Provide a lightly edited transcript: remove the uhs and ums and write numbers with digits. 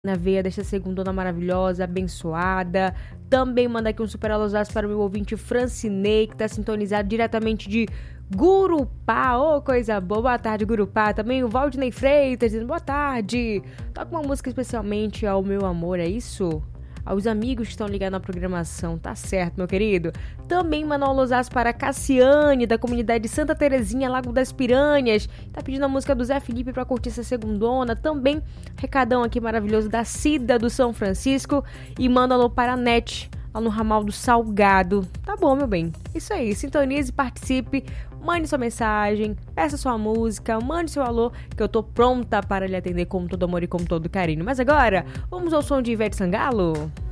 na veia desta segundona maravilhosa, abençoada. Também manda aqui um super alôzaço para o meu ouvinte Francinei, que está sintonizado diretamente de Gurupá. Ô, coisa boa. Boa tarde, Gurupá. Também o Valdinei Freitas dizendo boa tarde. Toca uma música especialmente ao meu amor, é isso? Aos amigos que estão ligados na programação, tá certo, meu querido? Também manda um alôzaço para Cassiane, da comunidade Santa Terezinha, Lago das Piranhas. Tá pedindo a música do Zé Felipe pra curtir essa segundona. Também recadão aqui maravilhoso da Cida do São Francisco. E manda alô para a Nete, lá no ramal do Salgado. Tá bom, meu bem. Isso aí, sintonize, participe, mande sua mensagem, peça sua música, mande seu alô, que eu tô pronta para lhe atender com todo amor e com todo carinho. Mas agora, vamos ao som de Ivete Sangalo?